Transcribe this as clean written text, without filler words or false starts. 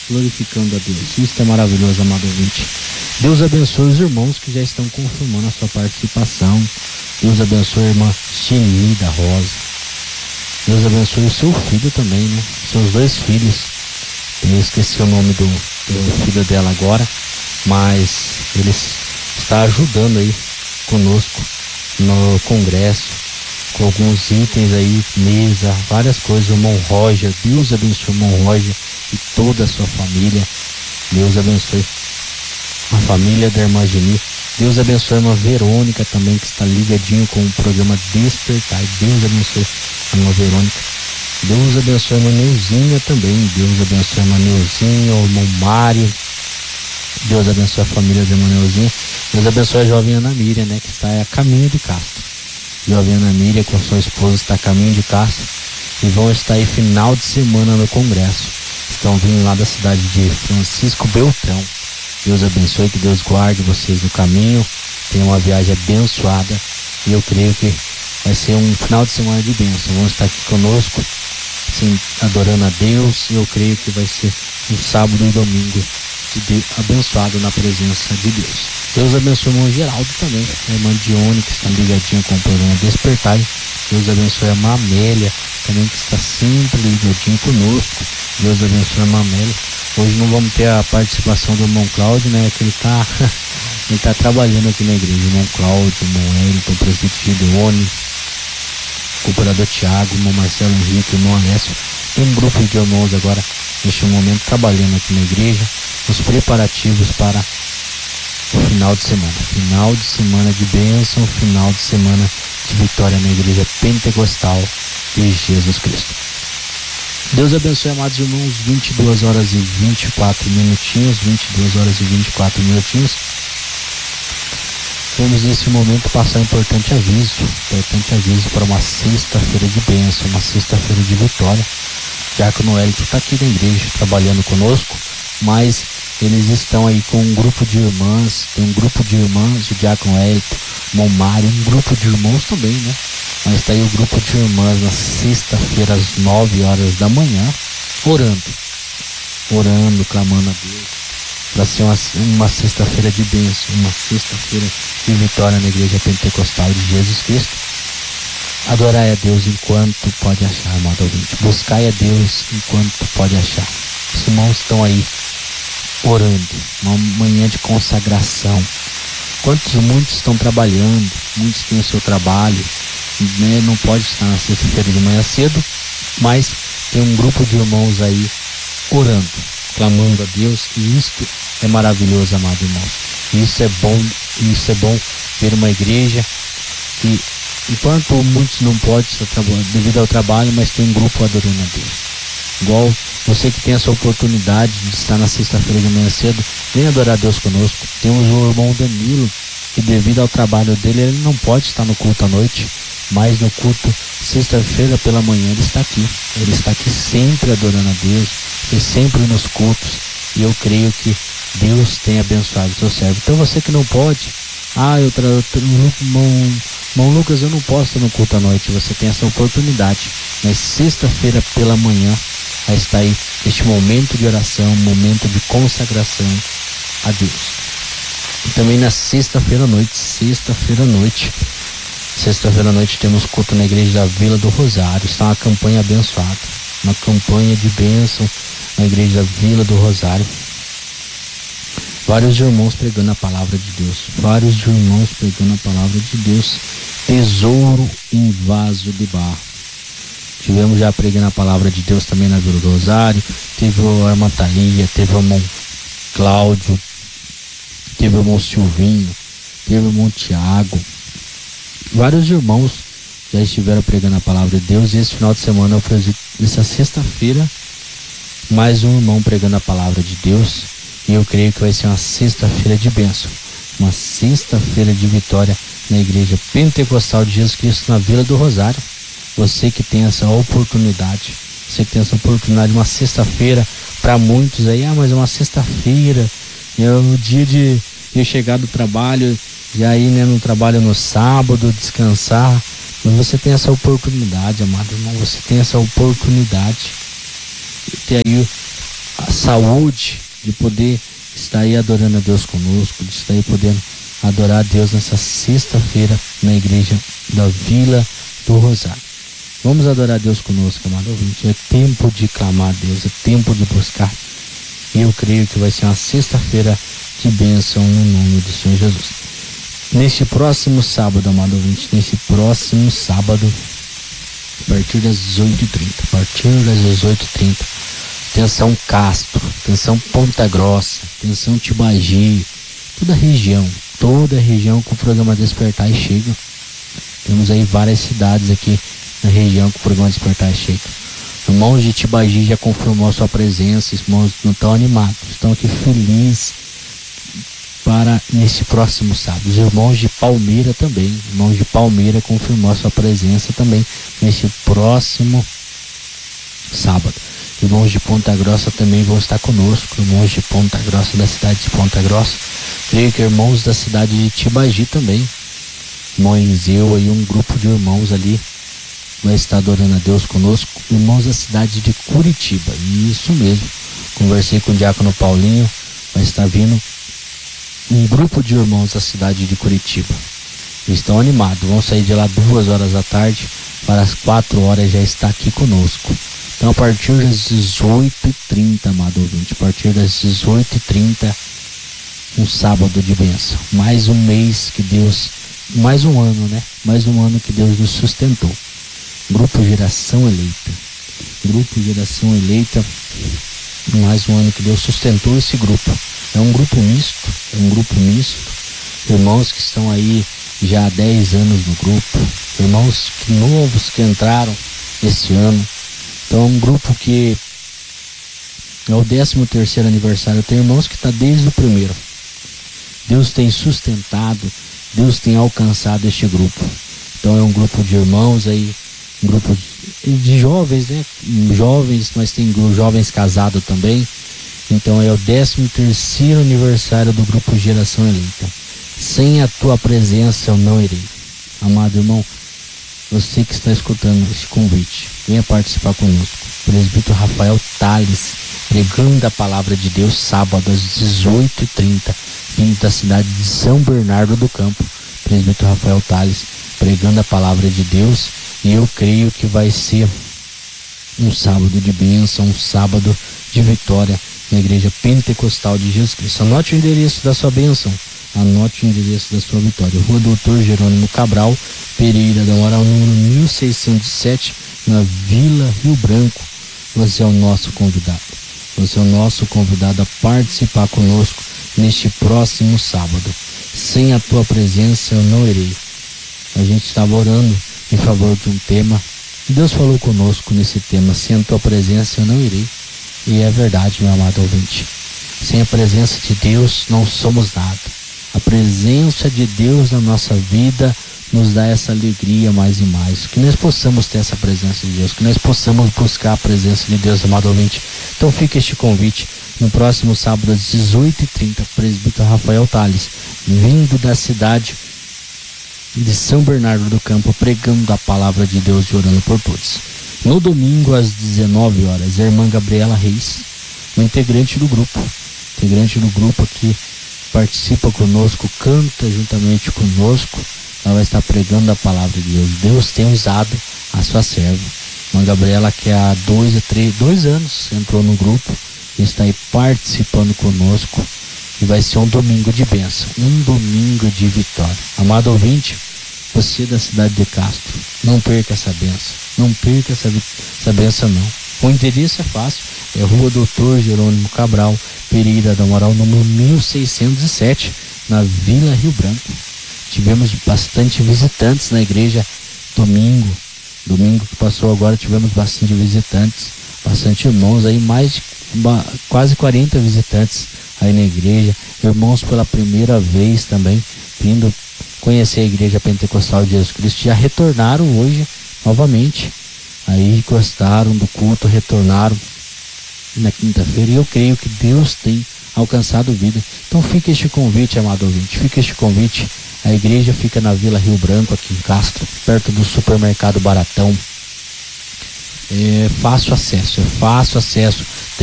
glorificando a Deus. Isso é maravilhoso, amado ouvinte. Deus abençoe os irmãos que já estão confirmando a sua participação. Deus abençoe a irmã Geni da Rosa. Deus abençoe o seu filho também, né? Seus dois filhos. Eu esqueci o nome do filho dela agora, mas ele está ajudando aí conosco no congresso, com alguns itens aí, mesa, várias coisas. O irmão Roger, Deus abençoe o irmão Roger e toda a sua família. Deus abençoe a família da irmã Geni. Deus abençoe a irmã Verônica também, que está ligadinho com o programa Despertar. Deus abençoe a irmã Verônica. Deus abençoe a irmã Neuzinha também. Deus abençoe a irmã Neuzinha, o irmão Mário. Deus abençoe a família da irmã Neuzinha. Deus abençoe a jovem Ana Miriam, né, que está a caminho de Castro. Jovem Ana Miriam com sua esposa está a caminho de Castro e vão estar aí final de semana no congresso. Estão vindo lá da cidade de Francisco Beltrão. Deus abençoe, que Deus guarde vocês no caminho. Tenha uma viagem abençoada e eu creio que vai ser um final de semana de bênção. Vão estar aqui conosco, sim, adorando a Deus. E eu creio que vai ser um sábado e domingo abençoado na presença de Deus. Deus abençoe o irmão Geraldo também, a irmã Dione, que está ligadinha com o programa Despertar. Deus abençoe a irmã Amélia também, que está sempre ligadinho conosco. Deus abençoe a irmã Amélia. Hoje não vamos ter a participação do irmão Cláudio, né? Que ele tá trabalhando aqui na igreja. Irmão Cláudio, irmão Elton, presbítero Gideone, cooperador Tiago, irmão Marcelo Henrique, irmão Alessio. Tem um grupo de irmãos agora, neste momento, trabalhando aqui na igreja, os preparativos para o final de semana. Final de semana de bênção, final de semana de vitória na igreja pentecostal de Jesus Cristo. Deus abençoe, amados irmãos. 22 horas e 24 minutinhos. 22 horas e 24 minutinhos. Vamos nesse momento passar um importante aviso para uma sexta-feira de bênção, uma sexta-feira de vitória. Diácono Elton está aqui na igreja trabalhando conosco, mas eles estão aí com um grupo de irmãs. Tem um grupo de irmãs, o Diácono Elton, o irmão Mário, um grupo de irmãos também, né? Mas está aí o grupo de irmãs na sexta-feira às 9 horas da manhã, orando, clamando a Deus, para ser uma sexta-feira de bênção, uma sexta-feira de vitória na igreja pentecostal de Jesus Cristo. Adorai a Deus enquanto pode achar, amado ouvinte. Buscai a Deus enquanto pode achar. Os irmãos estão aí orando, uma manhã de consagração. Muitos estão trabalhando, muitos têm o seu trabalho, né? Não pode estar na sexta-feira de manhã cedo, mas tem um grupo de irmãos aí orando, clamando a Deus, e isto é maravilhoso, amado irmão. Isso é bom ver uma igreja que, enquanto muitos não podem devido ao trabalho, mas tem um grupo adorando a Deus. Igual você que tem essa oportunidade de estar na sexta-feira de manhã cedo, vem adorar a Deus conosco. Temos o irmão Danilo, que devido ao trabalho dele, ele não pode estar no culto à noite, mas no culto sexta-feira pela manhã ele está aqui. Ele está aqui sempre adorando a Deus, e sempre nos cultos, e eu creio que Deus tem abençoado o seu servo. Então você que não pode, irmão Lucas, eu não posso estar no culto à noite. Você tem essa oportunidade, mas sexta-feira pela manhã vai estar aí este momento de oração, momento de consagração a Deus. E também na sexta-feira à noite temos culto na igreja da Vila do Rosário. Está uma campanha abençoada, uma campanha de bênção na igreja da Vila do Rosário. Vários irmãos pregando a palavra de Deus. Tesouro em vaso de barro. Tivemos já pregando a palavra de Deus também na Vila do Rosário. Teve a irmã Thalia, teve o irmão Cláudio, teve o irmão Silvinho, teve o irmão Tiago. Vários irmãos já estiveram pregando a palavra de Deus, e esse final de semana, essa sexta-feira, mais um irmão pregando a palavra de Deus. E eu creio que vai ser uma sexta-feira de bênção, uma sexta-feira de vitória na igreja pentecostal de Jesus Cristo na Vila do Rosário. Você que tem essa oportunidade, uma sexta-feira, para muitos aí, mas é uma sexta-feira, é o dia de chegar do trabalho, já ir, né, no trabalho no sábado, descansar. Mas você tem essa oportunidade, amado irmão, você tem essa oportunidade de ter aí a saúde de poder estar aí adorando a Deus conosco, de estar aí podendo adorar a Deus nessa sexta-feira na igreja da Vila do Rosário. Vamos adorar a Deus conosco, amado ouvinte. É tempo de clamar a Deus, é tempo de buscar. E eu creio que vai ser uma sexta-feira de bênção no nome do Senhor Jesus. Neste próximo sábado, amado ouvinte, nesse próximo sábado, a partir das 18h30, atenção Castro, atenção Ponta Grossa, atenção Tibagi, toda a região com o programa Despertar e Chega. Temos aí várias cidades aqui na região com o programa Despertar e Chega. Irmãos de Tibagi já confirmou a sua presença, irmãos não estão animados, estão aqui felizes para nesse próximo sábado. Os irmãos de Palmeira também, irmãos de Palmeira confirmou a sua presença também nesse próximo sábado. Irmãos de Ponta Grossa também vão estar conosco, irmãos de Ponta Grossa, da cidade de Ponta Grossa. Creio que irmãos da cidade de Tibagi também, Moenzeu e um grupo de irmãos ali vai estar adorando a Deus conosco. Irmãos da cidade de Curitiba, isso mesmo, conversei com o diácono Paulinho, vai estar vindo um grupo de irmãos da cidade de Curitiba. Eles estão animados, vão sair de lá 2h da tarde, para as 4h já está aqui conosco. Então a partir das 18h30, amado ouvinte, a partir das 18h30, um sábado de bênção. Mais um mês que Deus, mais um ano, né? Mais um ano que Deus nos sustentou. Grupo Geração Eleita. Mais um ano que Deus sustentou esse grupo. É um grupo misto. Irmãos que estão aí já há 10 anos no grupo. Irmãos novos que entraram esse ano. Então é um grupo que é o 13º aniversário. Tem irmãos que estão desde o primeiro. Deus tem sustentado, Deus tem alcançado este grupo. Então é um grupo de irmãos aí, um grupo de jovens, né? Jovens, mas tem jovens casados também. Então é o 13º aniversário do grupo Geração Eleita. Sem a tua presença eu não irei. Amado irmão, você que está escutando esse convite, venha participar conosco. Presbítero Rafael Tales, pregando a palavra de Deus, sábado às 18h30, vindo da cidade de São Bernardo do Campo. Presbítero Rafael Tales, pregando a palavra de Deus, e eu creio que vai ser um sábado de bênção, um sábado de vitória na Igreja Pentecostal de Jesus Cristo. Anote o endereço da sua bênção, anote o endereço da sua vitória. Rua Doutor Jerônimo Cabral Pereira da Moral, número 1607, na Vila Rio Branco. Você é o nosso convidado. Você é o nosso convidado a participar conosco neste próximo sábado. Sem a tua presença eu não irei. A gente estava orando em favor de um tema. Deus falou conosco nesse tema. Sem a tua presença eu não irei. E é verdade, meu amado ouvinte. Sem a presença de Deus não somos nada. A presença de Deus na nossa vida nos dá essa alegria mais e mais. Que nós possamos ter essa presença de Deus, que nós possamos buscar a presença de Deus, amado ouvinte. Então fica este convite. No próximo sábado às 18h30, presbítero Rafael Tales, vindo da cidade de São Bernardo do Campo, pregando a palavra de Deus e orando por todos. No domingo às 19h, a irmã Gabriela Reis, uma integrante do grupo aqui, participa conosco, canta juntamente conosco. Ela vai estar pregando a palavra de Deus. Deus tem usado a sua serva, irmã Gabriela, que há 2 anos entrou no grupo e está aí participando conosco. E vai ser um domingo de bênção, um domingo de vitória. Amado ouvinte, você da cidade de Castro, não perca essa bênção, não perca essa bênção não. O endereço é fácil, é Rua Doutor Jerônimo Cabral Pereira da Moral, número 1607, na Vila Rio Branco. Tivemos bastante visitantes na igreja domingo que passou agora, tivemos bastante visitantes, bastante irmãos aí, quase 40 visitantes aí na igreja, irmãos pela primeira vez também, vindo conhecer a Igreja Pentecostal de Jesus Cristo, já retornaram hoje novamente, aí gostaram do culto, retornaram na quinta-feira, e eu creio que Deus tem alcançado vida. Então fica este convite, amado ouvinte, fica este convite. A igreja fica na Vila Rio Branco, aqui em Castro, perto do supermercado Baratão. É fácil acesso.